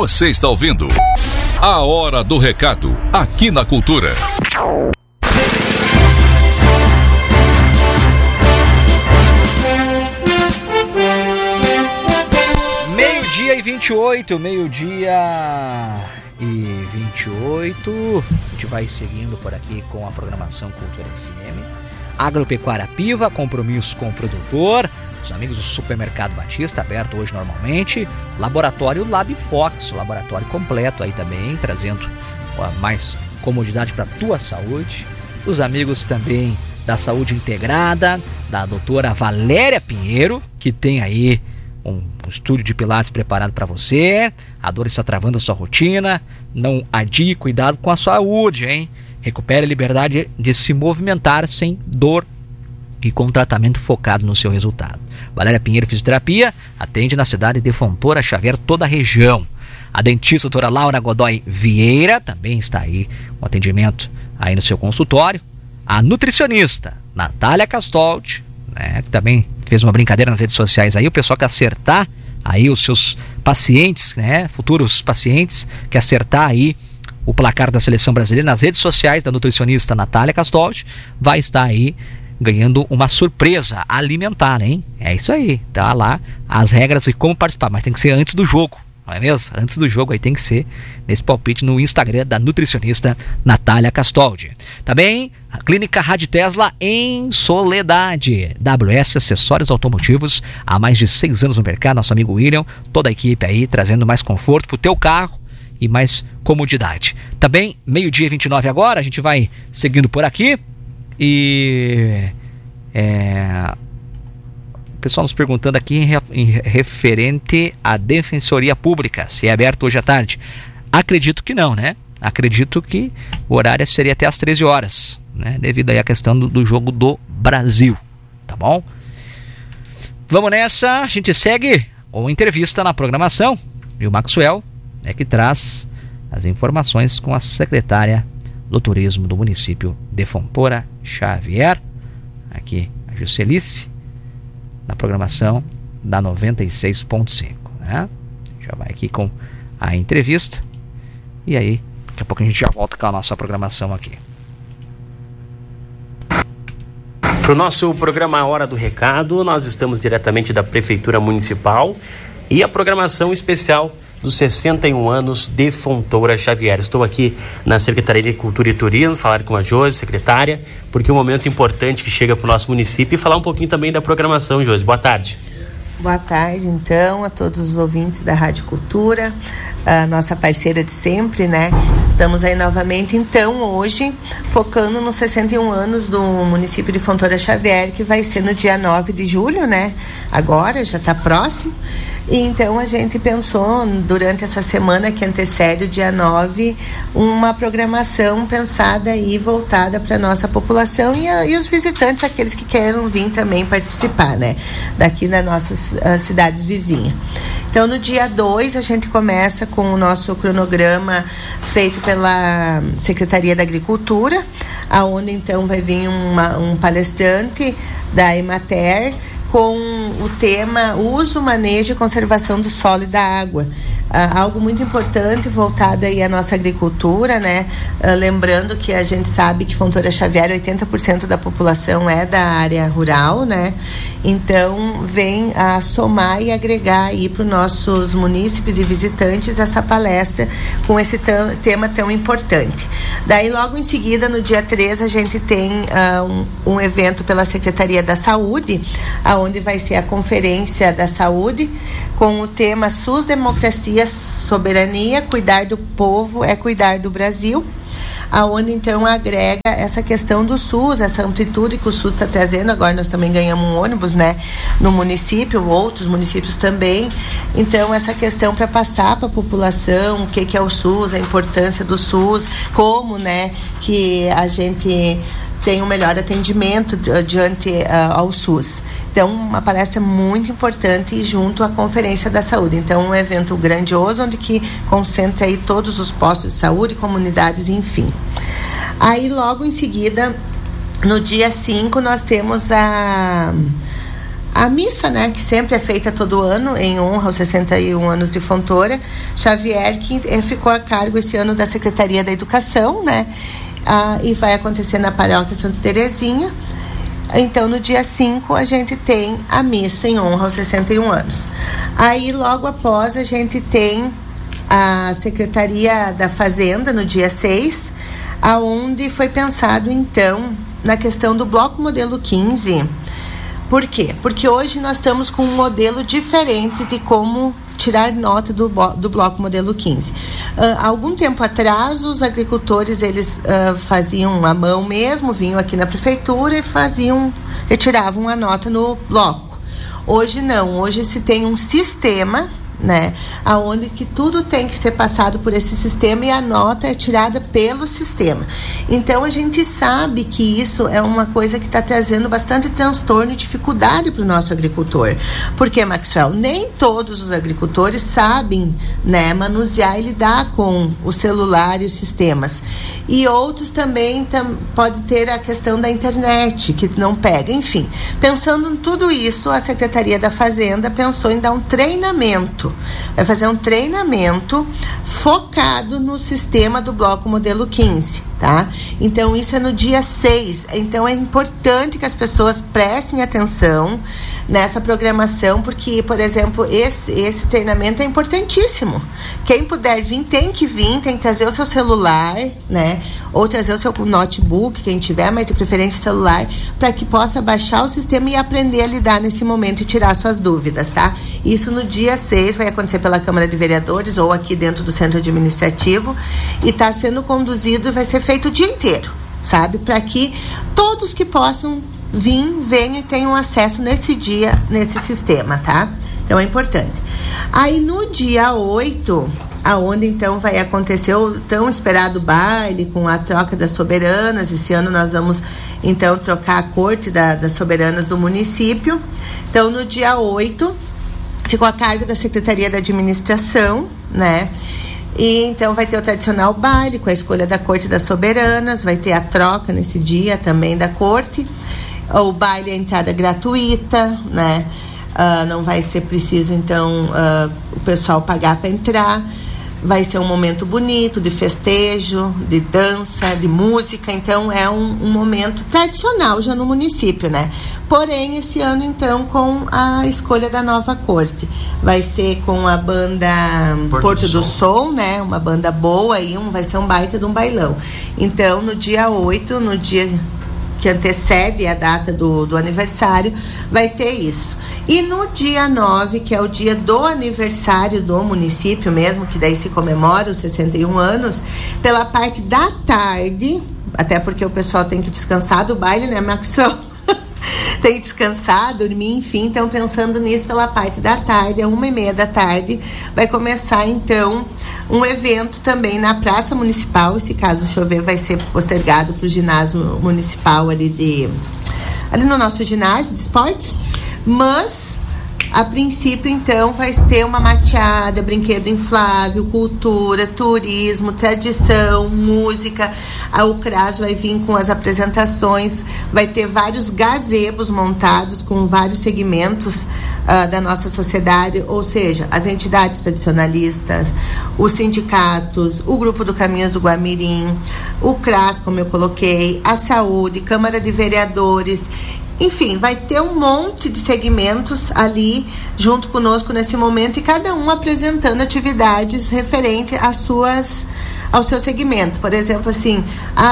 Você está ouvindo A Hora do Recado, aqui na Cultura. Meio-dia e 28, a gente vai seguindo por aqui com a programação Cultura FM. Agropecuária Piva, compromisso com o produtor. Os amigos do Supermercado Batista, aberto hoje normalmente. Laboratório Lab Fox, laboratório completo aí também, trazendo mais comodidade para a tua saúde. Os amigos também da Saúde Integrada, da doutora Valéria Pinheiro, que tem aí um estúdio de pilates preparado para você. A dor está travando a sua rotina. Não adie, cuidado com a saúde, hein? Recupere a liberdade de se movimentar sem dor e com tratamento focado no seu resultado. Valéria Pinheiro Fisioterapia atende na cidade de Fontoura Xavier, toda a região. A dentista doutora Laura Godoy Vieira também está aí, um atendimento aí no seu consultório. A nutricionista Natália Castold, né, que também fez uma brincadeira nas redes sociais aí, o pessoal que acertar aí os seus pacientes, né, futuros pacientes, que acertar aí o placar da seleção brasileira nas redes sociais da nutricionista Natália Castold, vai estar aí ganhando uma surpresa alimentar, hein? É isso aí, tá lá as regras e como participar, mas tem que ser antes do jogo, não é mesmo? Antes do jogo aí tem que ser nesse palpite no Instagram da nutricionista Natália Castold. Também a Clínica Rádio Tesla em Soledade, WS Acessórios Automotivos, há mais de 6 anos no mercado, nosso amigo William, toda a equipe aí trazendo mais conforto pro teu carro e mais comodidade. Também, meio-dia e 29 agora, a gente vai seguindo por aqui. E o pessoal nos perguntando aqui em referente à Defensoria Pública, se é aberto hoje à tarde. Acredito que não, né? Acredito que o horário seria até às 13 horas, né? Devido aí à questão do jogo do Brasil, tá bom? Vamos nessa, a gente segue com entrevista na programação e o Maxwell é que traz as informações com a secretária do Turismo do município de Fontoura Xavier, aqui a Juscelice, na programação da 96.5, né? Já vai aqui com a entrevista e aí daqui a pouco a gente já volta com a nossa programação aqui. Para o nosso programa A Hora do Recado, nós estamos diretamente da Prefeitura Municipal e a programação especial dos 61 anos de Fontoura Xavier. Estou aqui na Secretaria de Cultura e Turismo, falar com a Josi, secretária, porque é um momento importante que chega para o nosso município, e falar um pouquinho também da programação, Josi. Boa tarde. Boa tarde, então, a todos os ouvintes da Rádio Cultura, a nossa parceira de sempre, né? Estamos aí novamente, então, hoje, focando nos 61 anos do município de Fontoura Xavier, que vai ser no dia 9 de julho, né? Agora, já está próximo. E então a gente pensou, durante essa semana que antecede o dia 9, uma programação pensada e voltada para a nossa população e os visitantes, aqueles que queiram vir também participar, né? Daqui das nossas cidades vizinhas. Então, no dia 2, a gente começa com o nosso cronograma feito pela Secretaria da Agricultura, aonde então vai vir um palestrante da Emater, com o tema uso, manejo e conservação do solo e da água. Algo muito importante voltado aí à nossa agricultura, né? Lembrando que a gente sabe que Fontoura Xavier, 80% da população é da área rural, né? Então, vem a somar e agregar aí para os nossos munícipes e visitantes essa palestra com esse tema tão importante. Daí, logo em seguida, no dia 3, a gente tem um evento pela Secretaria da Saúde, onde vai ser a Conferência da Saúde, com o tema SUS, Democracia, Soberania, Cuidar do Povo é Cuidar do Brasil, aonde então agrega essa questão do SUS, essa amplitude que o SUS está trazendo. Agora nós também ganhamos um ônibus, né, no município, outros municípios também. Então, essa questão para passar para a população o que é o SUS, a importância do SUS, como, né, que a gente tem um melhor atendimento diante ao SUS. Então, uma palestra muito importante junto à Conferência da Saúde. Então, um evento grandioso, onde que concentra aí todos os postos de saúde, comunidades, enfim. Aí, logo em seguida, no dia 5, nós temos a missa, né, que sempre é feita todo ano em honra aos 61 anos de Fontoura Xavier, que ficou a cargo esse ano da Secretaria da Educação, né, e vai acontecer na Paróquia Santa Terezinha. Então, no dia 5, a gente tem a missa em honra aos 61 anos. Aí, logo após, a gente tem a Secretaria da Fazenda, no dia 6, aonde foi pensado, então, na questão do Bloco Modelo 15. Por quê? Porque hoje nós estamos com um modelo diferente de como tirar nota do Bloco Modelo 15. Há algum tempo atrás, os agricultores, eles faziam à mão mesmo, vinham aqui na prefeitura e retiravam a nota no bloco. Hoje não, hoje se tem um sistema, né, aonde que tudo tem que ser passado por esse sistema e a nota é tirada pelo sistema. Então a gente sabe que isso é uma coisa que está trazendo bastante transtorno e dificuldade para o nosso agricultor, porque, Maxwell, nem todos os agricultores sabem, né, manusear e lidar com o celular e os sistemas, e outros também pode ter a questão da internet que não pega. Enfim, pensando em tudo isso, a Secretaria da Fazenda pensou em dar um treinamento. Vai fazer um treinamento focado no sistema do Bloco Modelo 15, tá? Então, isso é no dia 6. Então, é importante que as pessoas prestem atenção nessa programação, porque, por exemplo, esse treinamento é importantíssimo. Quem puder vir, tem que trazer o seu celular, né? Ou trazer o seu notebook, quem tiver, mas de preferência o celular, para que possa baixar o sistema e aprender a lidar nesse momento e tirar suas dúvidas, tá? Isso no dia 6 vai acontecer pela Câmara de Vereadores ou aqui dentro do Centro Administrativo, e está sendo conduzido e vai ser feito o dia inteiro, sabe? Para que todos que possam venham e tenham acesso nesse dia, nesse sistema, tá? Então é importante. Aí no dia 8, aonde então vai acontecer o tão esperado baile com a troca das soberanas. Esse ano nós vamos então trocar a corte das soberanas do município. Então no dia 8 ficou a cargo da Secretaria da Administração, né? E então vai ter o tradicional baile com a escolha da corte das soberanas, vai ter a troca nesse dia também da corte. O baile é entrada gratuita, né? Não vai ser preciso, então, o pessoal pagar para entrar. Vai ser um momento bonito, de festejo, de dança, de música. Então, é um momento tradicional já no município, né? Porém, esse ano, então, com a escolha da nova corte. Vai ser com a banda Porto do Sol, né? Uma banda boa aí, vai ser um baita de um bailão. Então, no dia 8, no dia que antecede a data do aniversário, vai ter isso. E no dia 9, que é o dia do aniversário do município mesmo, que daí se comemora os 61 anos, pela parte da tarde, até porque o pessoal tem que descansar do baile, né, Maxwell? Tem que descansar, dormir, enfim. Então, pensando nisso, pela parte da tarde, às 1h30 da tarde, vai começar, então, um evento também na Praça Municipal. Se caso chover, vai ser postergado para o ginásio municipal ali no nosso ginásio de esportes. Mas, a princípio, então, vai ter uma mateada, brinquedo inflável, cultura, turismo, tradição, música. O CRAS vai vir com as apresentações, vai ter vários gazebos montados com vários segmentos da nossa sociedade, ou seja, as entidades tradicionalistas, os sindicatos, o grupo do Caminhos do Guamirim, o CRAS, como eu coloquei, a saúde, Câmara de Vereadores. Enfim, vai ter um monte de segmentos ali junto conosco nesse momento, e cada um apresentando atividades referentes ao seu segmento. Por exemplo, assim,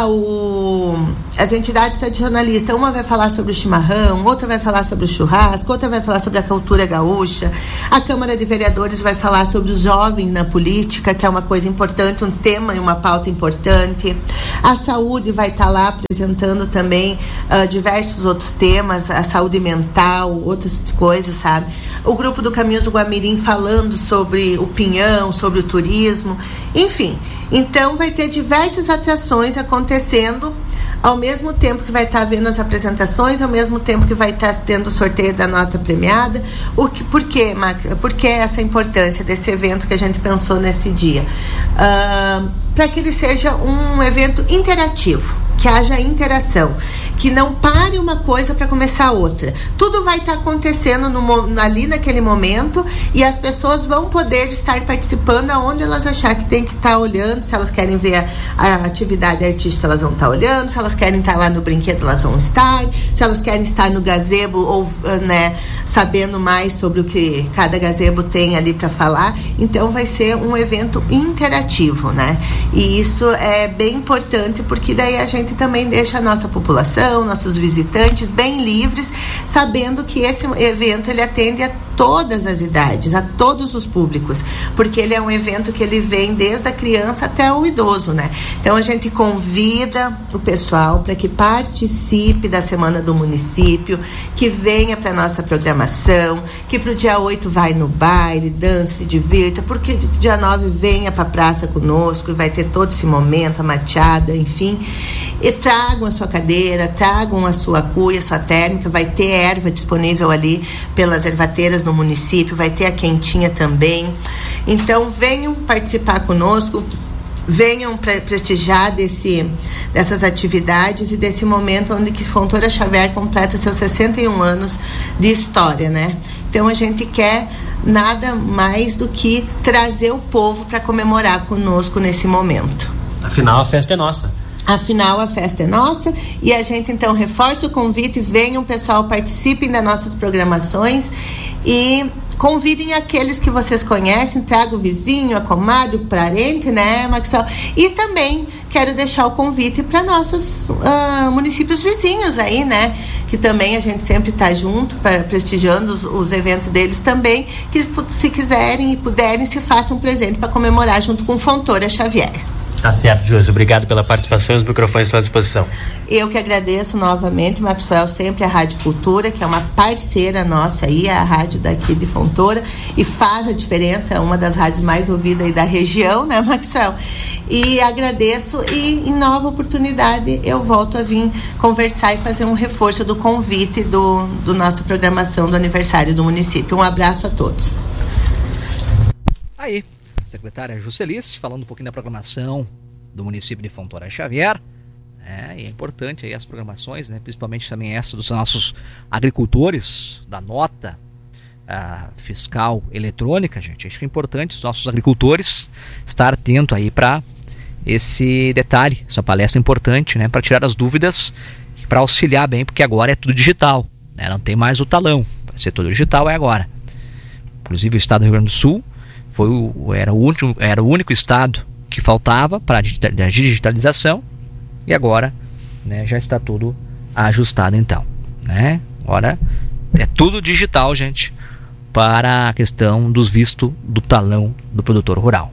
as entidades tradicionalistas, uma vai falar sobre o chimarrão, outra vai falar sobre o churrasco, outra vai falar sobre a cultura gaúcha. A Câmara de Vereadores vai falar sobre os jovens na política, que é uma coisa importante, um tema e uma pauta importante. A saúde vai estar lá apresentando também diversos outros temas, a saúde mental, outras coisas, sabe? O grupo do Caminhos do Guamirim falando sobre o pinhão, sobre o turismo, enfim. Então, vai ter diversas atrações acontecendo ao mesmo tempo que vai estar havendo as apresentações, ao mesmo tempo que vai estar tendo o sorteio da nota premiada. Por quê, Mac? Por que essa importância desse evento que a gente pensou nesse dia? Para que ele seja um evento interativo, que haja interação, que não pare uma coisa para começar outra. Tudo vai estar acontecendo ali naquele momento e as pessoas vão poder estar participando aonde elas achar que tem que estar olhando. Se elas querem ver a atividade artística, elas vão estar olhando. Se elas querem estar lá no brinquedo, elas vão estar. Se elas querem estar no gazebo ou, sabendo mais sobre o que cada gazebo tem ali para falar, então vai ser um evento interativo, né? E isso é bem importante, porque daí a gente também deixa a nossa população, nossos visitantes bem livres, sabendo que esse evento ele atende a todas as idades, a todos os públicos, porque ele é um evento que ele vem desde a criança até o idoso, né? Então a gente convida o pessoal para que participe da Semana do Município, que venha para nossa programação, que pro dia 8 vai no baile, dance, se divirta, porque dia 9 venha para a praça conosco e vai ter todo esse momento, a mateada, enfim. E tragam a sua cadeira, tragam a sua cuia, a sua térmica, vai ter erva disponível ali pelas ervateiras no município, vai ter a quentinha também. Então venham participar conosco, venham prestigiar dessas atividades e desse momento onde que Fontoura Xavier completa seus 61 anos de história, né? Então a gente quer nada mais do que trazer o povo para comemorar conosco nesse momento. Afinal, a festa é nossa. Afinal, a festa é nossa e a gente então reforça o convite, venham pessoal, participem das nossas programações e convidem aqueles que vocês conhecem, traga o vizinho, a comadre, o parente, né, Maxwell? E também quero deixar o convite para nossos municípios vizinhos aí, né? Que também a gente sempre está junto, prestigiando os eventos deles também, que se quiserem e puderem, se façam um presente para comemorar junto com Fontoura Xavier. Tá certo, Josi. Obrigado pela participação e os microfones estão à disposição. Eu que agradeço novamente, Maxwell, sempre a Rádio Cultura, que é uma parceira nossa aí, a rádio daqui de Fontoura, e faz a diferença, é uma das rádios mais ouvidas aí da região, né, Maxwell? E agradeço e em nova oportunidade eu volto a vir conversar e fazer um reforço do convite do nossa programação do aniversário do município. Um abraço a todos. Aí. Secretária Juscelice, falando um pouquinho da programação do município de Fontoura Xavier. E é importante aí as programações, né? Principalmente também essa dos nossos agricultores, da nota fiscal eletrônica, gente. Acho que é importante os nossos agricultores estar atento aí para esse detalhe, essa palestra importante, né? Para tirar as dúvidas e para auxiliar bem, porque agora é tudo digital, né? Não tem mais o talão, vai ser tudo digital, é agora. Inclusive o estado do Rio Grande do Sul era o único estado que faltava para a digitalização e agora, né, já está tudo ajustado então, né? Agora é tudo digital, gente, para a questão dos vistos do talão do produtor rural.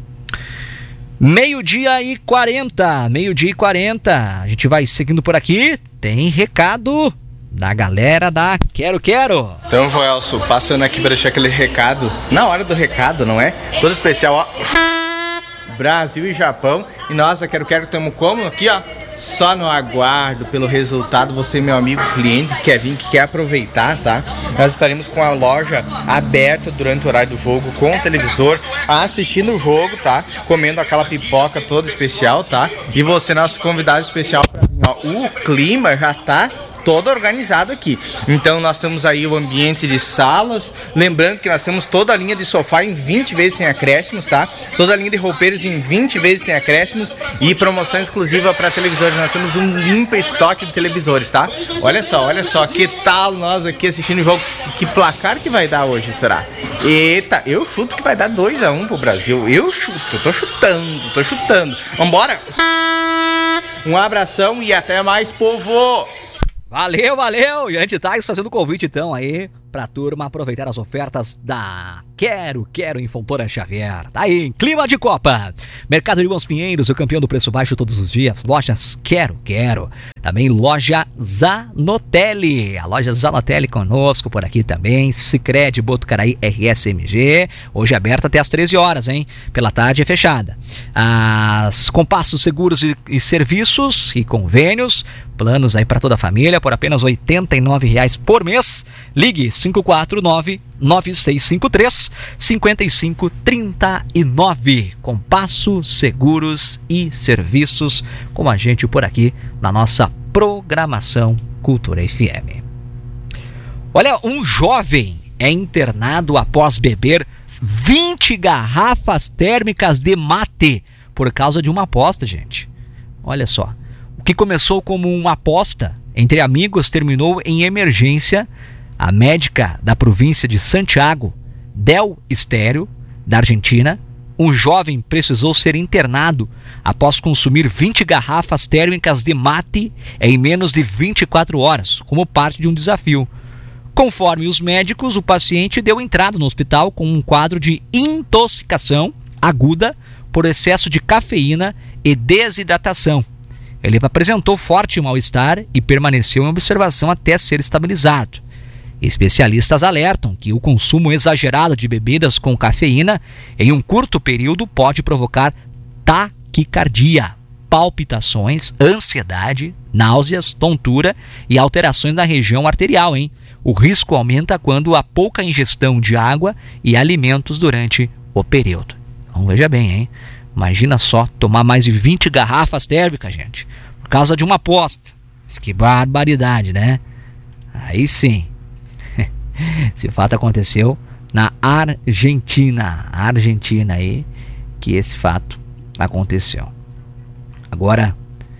12h40, a gente vai seguindo por aqui, tem recado da galera da Quero Quero. Então, Joelso, passando aqui para deixar aquele recado, na hora do recado, não é? Todo especial, ó, Brasil e Japão, e nós da Quero Quero estamos como? Aqui, ó, só no aguardo pelo resultado. Você, meu amigo cliente, que quer vir, que quer aproveitar, tá? Nós estaremos com a loja aberta durante o horário do jogo, com o televisor, assistindo o jogo, tá? Comendo aquela pipoca toda especial, tá? E você, nosso convidado especial, ó, o clima já tá todo organizado aqui. Então nós temos aí o ambiente de salas, lembrando que nós temos toda a linha de sofá em 20 vezes sem acréscimos, tá? Toda a linha de roupeiros em 20 vezes sem acréscimos e promoção exclusiva para televisores. Nós temos um limpa estoque de televisores, tá? Olha só, que tal nós aqui assistindo o jogo? Que placar que vai dar hoje, será? Eita, eu chuto que vai dar 2-1 pro Brasil. Eu chuto, tô chutando. Vambora! Um abração e até mais, povo! Valeu! E Antitags fazendo o convite então aí pra turma aproveitar as ofertas da Quero em Fontoura Xavier. Tá aí, em clima de Copa. Mercado de Bons Pinheiros, o campeão do preço baixo todos os dias. Lojas Quero. Também loja Zanotelli. A loja Zanotelli conosco por aqui também. Sicredi Botucaraí RSMG. Hoje aberta até às 13 horas, hein? Pela tarde é fechada. As Compassos Seguros e Serviços e Convênios. Planos aí para toda a família por apenas R$ 89,00 por mês. Ligue 549-9653-5539. Compasso Seguros e Serviços com a gente por aqui na nossa programação Cultura FM. Olha, um jovem é internado após beber 20 garrafas térmicas de mate por causa de uma aposta, gente. Olha só. O que começou como uma aposta entre amigos terminou em emergência. A médica da província de Santiago del Estero, da Argentina, um jovem precisou ser internado após consumir 20 garrafas térmicas de mate em menos de 24 horas, como parte de um desafio. Conforme os médicos, o paciente deu entrada no hospital com um quadro de intoxicação aguda por excesso de cafeína e desidratação. Ele apresentou forte mal-estar e permaneceu em observação até ser estabilizado. Especialistas alertam que o consumo exagerado de bebidas com cafeína em um curto período pode provocar taquicardia, palpitações, ansiedade, náuseas, tontura e alterações na região arterial, hein? O risco aumenta quando há pouca ingestão de água e alimentos durante o período. Então veja bem, hein? Imagina só tomar mais de 20 garrafas térmicas, gente, por causa de uma aposta. Mas que barbaridade, né? Aí sim. Esse fato aconteceu na Argentina. A Argentina aí que esse fato aconteceu. Agora,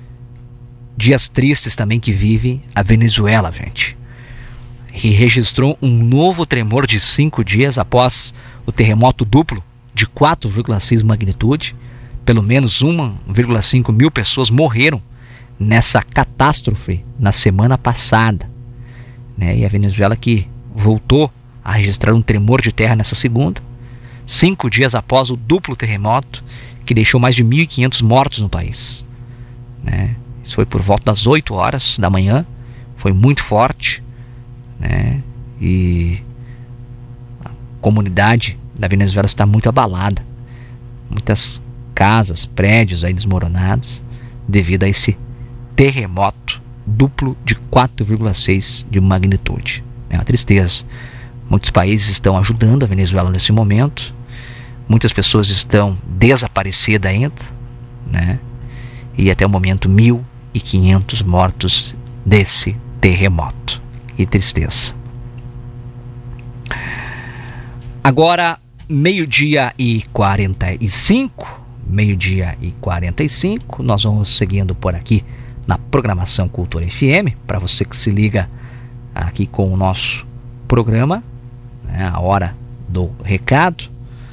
dias tristes também que vive a Venezuela, gente. E registrou um novo tremor de 5 dias após o terremoto duplo de 4,6 magnitude. Pelo menos 1,5 mil pessoas morreram nessa catástrofe na semana passada, né? E a Venezuela que voltou a registrar um tremor de terra nessa segunda, 5 dias após o duplo terremoto que deixou mais de 1.500 mortos no país, né? Isso foi por volta das 8 horas da manhã, foi muito forte, né? E a comunidade da Venezuela está muito abalada, muitas casas, prédios aí desmoronados devido a esse terremoto duplo de 4,6 de magnitude. É uma tristeza. Muitos países estão ajudando a Venezuela nesse momento. Muitas pessoas estão desaparecidas ainda, né? E até o momento 1.500 mortos desse terremoto. Que tristeza. Agora, meio-dia e 45. Meio-dia e 45. Nós vamos seguindo por aqui na programação Cultura FM. Para você que se liga aqui com o nosso programa, né, a hora do recado.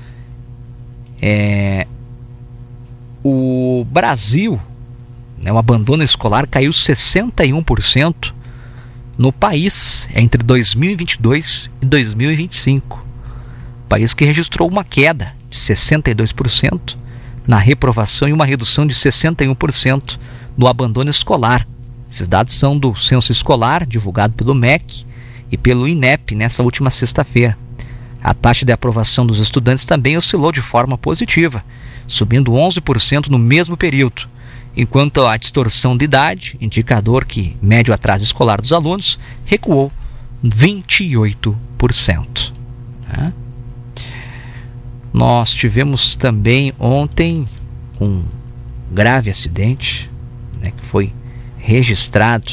O Brasil, né, o abandono escolar caiu 61% no país entre 2022 e 2025. País que registrou uma queda de 62% na reprovação e uma redução de 61% no abandono escolar. Esses dados são do censo escolar divulgado pelo MEC e pelo INEP nessa última sexta-feira. A taxa de aprovação dos estudantes também oscilou de forma positiva, subindo 11% no mesmo período, enquanto a distorção de idade, indicador que mede o atraso escolar dos alunos, recuou 28%. Né? Nós tivemos também ontem um grave acidente, né, que foi registrado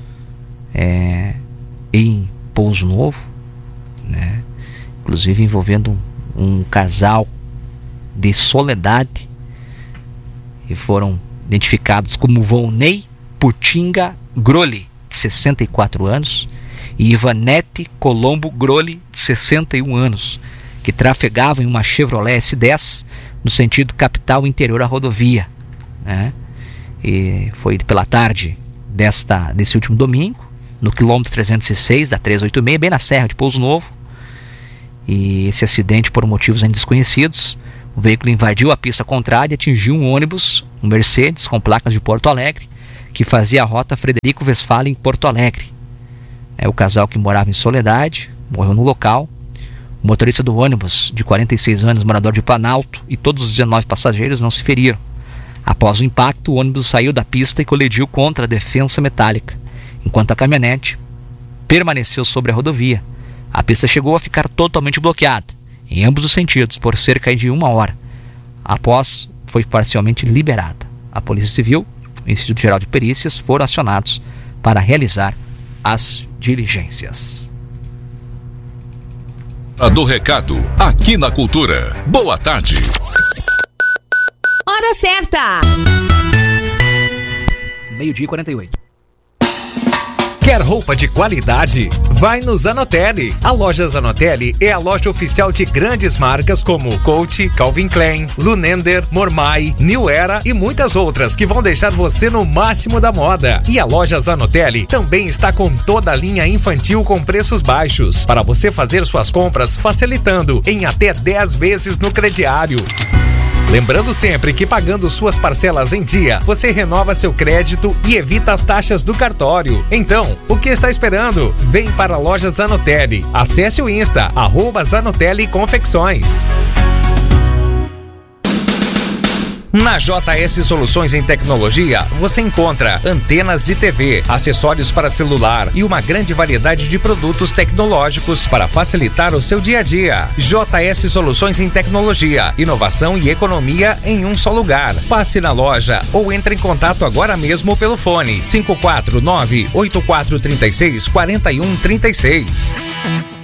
em Pouso Novo, né, inclusive envolvendo um casal de Soledade, e foram identificados como Volney Putinga Groli, de 64 anos, e Ivanete Colombo Groli, de 61 anos, que trafegavam em uma Chevrolet S10 no sentido capital interior à rodovia, né? E foi pela tarde desse último domingo, no quilômetro 306 da 386, bem na Serra de Pouso Novo. E esse acidente, por motivos ainda desconhecidos, o veículo invadiu a pista contrária e atingiu um ônibus, um Mercedes com placas de Porto Alegre, que fazia a rota Frederico Westphalen em Porto Alegre. O casal, que morava em Soledade, morreu no local. O motorista do ônibus, de 46 anos, morador de Planalto, e todos os 19 passageiros não se feriram. Após o impacto, o ônibus saiu da pista e colidiu contra a defensa metálica, enquanto a caminhonete permaneceu sobre a rodovia. A pista chegou a ficar totalmente bloqueada, em ambos os sentidos, por cerca de 1 hora. Após, foi parcialmente liberada. A Polícia Civil o Instituto Geral de Perícias foram acionados para realizar as diligências. Do recado, aqui na Cultura. Boa tarde. Hora certa. 12h48. Quer roupa de qualidade? Vai no Zanotelli. A loja Zanotelli é a loja oficial de grandes marcas como Coach, Calvin Klein, Lunender, Mormai, New Era e muitas outras que vão deixar você no máximo da moda. E a loja Zanotelli também está com toda a linha infantil com preços baixos, para você fazer suas compras facilitando em até 10 vezes no crediário. Lembrando sempre que pagando suas parcelas em dia, você renova seu crédito e evita as taxas do cartório. Então, o que está esperando? Vem para a loja Zanotelli. Acesse o Insta, @Zanotelli Confecções. Na JS Soluções em Tecnologia, você encontra antenas de TV, acessórios para celular e uma grande variedade de produtos tecnológicos para facilitar o seu dia a dia. JS Soluções em Tecnologia, inovação e economia em um só lugar. Passe na loja ou entre em contato agora mesmo pelo fone 549-8436-4136.